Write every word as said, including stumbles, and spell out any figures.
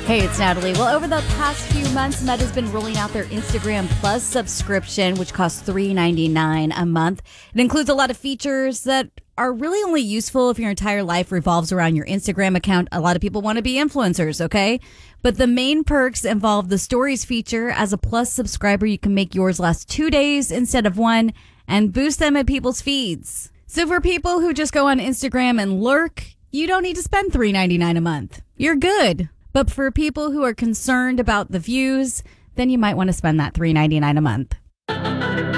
Hey, it's Natalie. Well, over the past few months, Meta's been rolling out their Instagram Plus subscription, which costs three dollars and ninety-nine cents a month. It includes a lot of features that are really only useful if your entire life revolves around your Instagram account. A lot of people want to be influencers, okay? But the main perks involve the Stories feature. As a Plus subscriber, you can make yours last two days instead of one and boost them at people's feeds. So for people who just go on Instagram and lurk, you don't need to spend three dollars and ninety-nine cents a month. You're good. But for people who are concerned about the views, then you might want to spend that three dollars and ninety-nine cents a month.